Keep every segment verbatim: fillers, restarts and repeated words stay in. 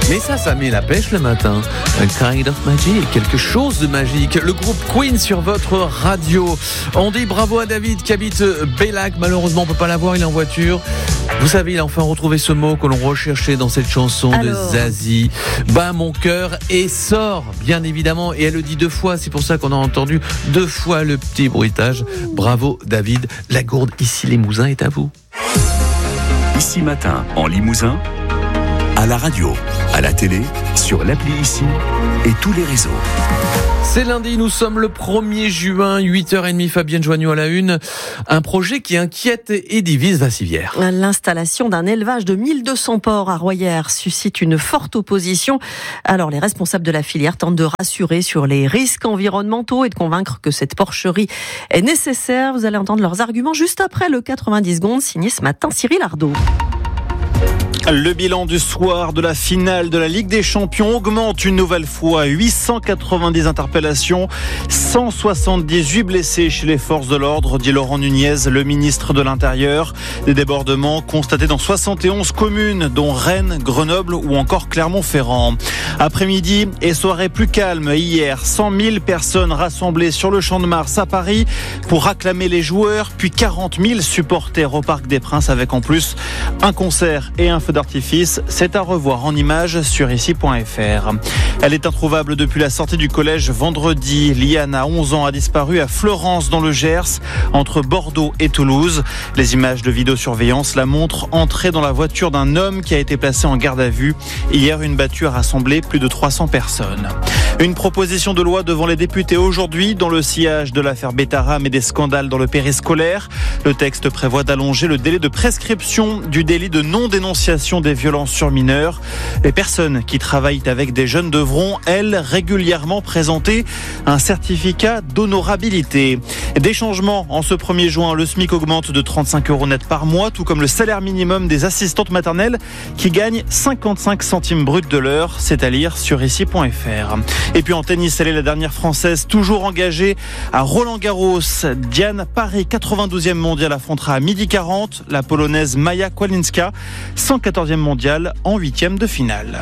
Mais ça, ça met la pêche le matin. A kind of magic, quelque chose de magique. Le groupe Queen sur votre radio. On dit bravo à David qui habite Bellac. Malheureusement, on peut pas l'avoir, il est en voiture. Vous savez, il a enfin retrouvé ce mot que l'on recherchait dans cette chanson Alors. de Zazie. Bat mon cœur et sort, bien évidemment. Et elle le dit deux fois, c'est pour ça qu'on a entendu deux fois le petit bruitage. Bravo David. La Gourde, ici Limousin, est à vous. Ici Matin, en Limousin, à la radio, à la télé, sur l'appli Ici et tous les réseaux. C'est lundi, nous sommes le premier juin, huit heures trente, Fabienne Joigneau à la une. Un projet qui inquiète et divise Vassivière. L'installation d'un élevage de mille deux cents porcs à Royères suscite une forte opposition. Alors les responsables de la filière tentent de rassurer sur les risques environnementaux et de convaincre que cette porcherie est nécessaire. Vous allez entendre leurs arguments juste après le quatre-vingt-dix secondes, signé ce matin Cyril Ardo. Le bilan du soir de la finale de la Ligue des Champions augmente une nouvelle fois. huit cent quatre-vingt-dix interpellations, cent soixante-dix-huit blessés chez les forces de l'ordre, dit Laurent Nunez, le ministre de l'Intérieur. Des débordements constatés dans soixante et onze communes, dont Rennes, Grenoble ou encore Clermont-Ferrand. Après-midi et soirée plus calme hier, cent mille personnes rassemblées sur le Champ de Mars à Paris pour acclamer les joueurs, puis quarante mille supporters au Parc des Princes avec en plus un concert et un feu d'artifice. C'est à revoir en images sur ici point f r. Elle est introuvable depuis la sortie du collège vendredi. Liana, onze ans, a disparu à Fleurance dans le Gers, entre Bordeaux et Toulouse. Les images de vidéosurveillance la montrent entrer dans la voiture d'un homme qui a été placé en garde à vue. Hier, une battue a rassemblé plus de trois cents personnes. Une proposition de loi devant les députés aujourd'hui dans le sillage de l'affaire Bétaram et des scandales dans le périscolaire. Le texte prévoit d'allonger le délai de prescription du délit de non-dénonciation des violences sur mineurs. Les personnes qui travaillent avec des jeunes devront, elles, régulièrement présenter un certificat d'honorabilité. Des changements en ce premier juin. Le SMIC augmente de trente-cinq euros net par mois, tout comme le salaire minimum des assistantes maternelles qui gagnent cinquante-cinq centimes bruts de l'heure. C'est à lire sur ici point f r. Et puis en tennis, elle est la dernière française toujours engagée à Roland-Garros. Diane Paré, quatre-vingt-douzième mondiale, affrontera à midi quarante la polonaise Maja Kwalinska, cent quatorzième mondiale en huitième de finale.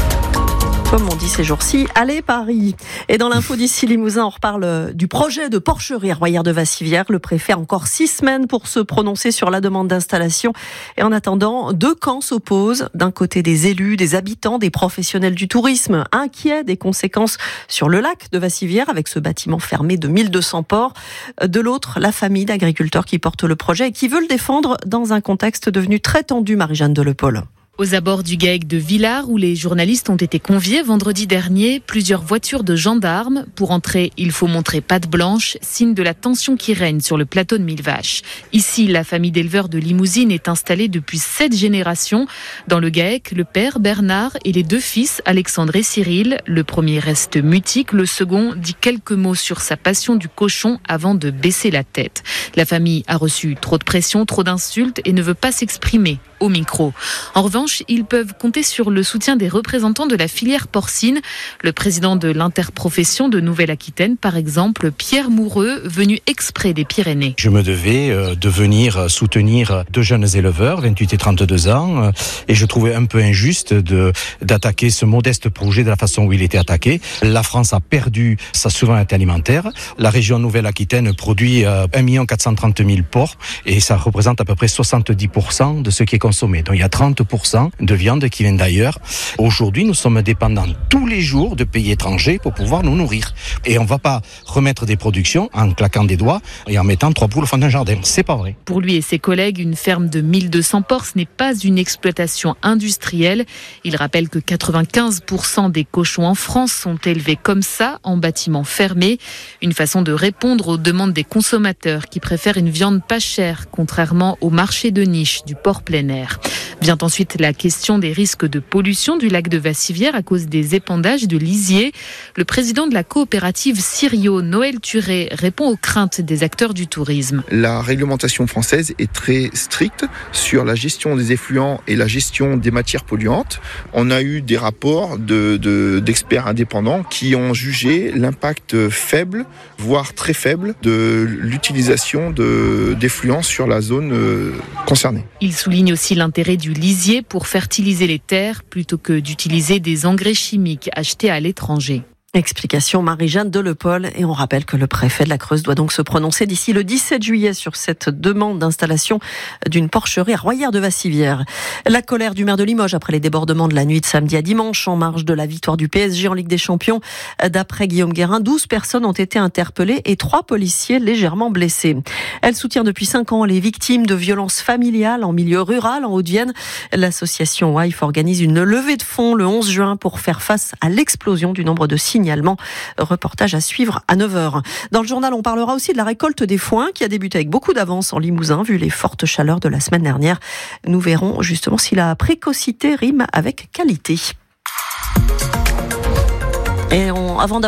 Comme on dit ces jours-ci, allez Paris. Et dans l'info d'ici Limousin, on reparle du projet de porcherie à Royères de Vassivière. Le préfet a encore six semaines pour se prononcer sur la demande d'installation. Et en attendant, deux camps s'opposent. D'un côté, des élus, des habitants, des professionnels du tourisme, inquiets des conséquences sur le lac de Vassivière avec ce bâtiment fermé de mille deux cents porcs. De l'autre, la famille d'agriculteurs qui portent le projet et qui veut le défendre dans un contexte devenu très tendu, Marie-Jeanne Delepol. Aux abords du GAEC de Villars, où les journalistes ont été conviés vendredi dernier, plusieurs voitures de gendarmes. Pour entrer, il faut montrer patte blanche, signe de la tension qui règne sur le plateau de Millevaches. Ici, la famille d'éleveurs de Limousine est installée depuis sept générations. Dans le GAEC, le père Bernard et les deux fils, Alexandre et Cyril. Le premier reste mutique, le second dit quelques mots sur sa passion du cochon avant de baisser la tête. La famille a reçu trop de pression, trop d'insultes et ne veut pas s'exprimer au micro. En revanche, ils peuvent compter sur le soutien des représentants de la filière porcine. Le président de l'interprofession de Nouvelle-Aquitaine, par exemple, Pierre Moureux, venu exprès des Pyrénées. Je me devais euh, de venir soutenir deux jeunes éleveurs, vingt-huit et trente-deux ans, euh, et je trouvais un peu injuste de, d'attaquer ce modeste projet de la façon où il était attaqué. La France a perdu sa souveraineté alimentaire. La région Nouvelle-Aquitaine produit euh, un million quatre cent trente mille porcs, et ça représente à peu près soixante-dix pour cent de ce qui est consommé. Donc il y a trente pour cent de viande qui vient d'ailleurs. Aujourd'hui, nous sommes dépendants tous les jours de pays étrangers pour pouvoir nous nourrir. Et on ne va pas remettre des productions en claquant des doigts et en mettant trois poules au fond d'un jardin. C'est pas vrai. Pour lui et ses collègues, une ferme de mille deux cents porcs, ce n'est pas une exploitation industrielle. Il rappelle que quatre-vingt-quinze pour cent des cochons en France sont élevés comme ça, en bâtiment fermé. Une façon de répondre aux demandes des consommateurs qui préfèrent une viande pas chère, contrairement au marché de niche du porc plein air. Vient ensuite la question des risques de pollution du lac de Vassivière à cause des épandages de lisier. Le président de la coopérative Sirio, Noël Turé, répond aux craintes des acteurs du tourisme. La réglementation française est très stricte sur la gestion des effluents et la gestion des matières polluantes. On a eu des rapports de, de, d'experts indépendants qui ont jugé l'impact faible, voire très faible, de l'utilisation de, d'effluents sur la zone concernée. Il souligne aussi aussi l'intérêt du lisier pour fertiliser les terres plutôt que d'utiliser des engrais chimiques achetés à l'étranger. Explication Marie-Jeanne Delepol, et on rappelle que le préfet de la Creuse doit donc se prononcer d'ici le dix-sept juillet sur cette demande d'installation d'une porcherie à Royère-de-Vassivière. La colère du maire de Limoges après les débordements de la nuit de samedi à dimanche en marge de la victoire du P S G en Ligue des Champions. D'après Guillaume Guérin, douze personnes ont été interpellées et trois policiers légèrement blessés. Elle soutient depuis cinq ans les victimes de violences familiales en milieu rural en Haute-Vienne. L'association W I F E organise une levée de fonds le onze juin pour faire face à l'explosion du nombre de signes. Signalement. Reportage à suivre à neuf heures. Dans le journal, on parlera aussi de la récolte des foins qui a débuté avec beaucoup d'avance en Limousin vu les fortes chaleurs de la semaine dernière. Nous verrons justement si la précocité rime avec qualité. Et on, avant d'avoir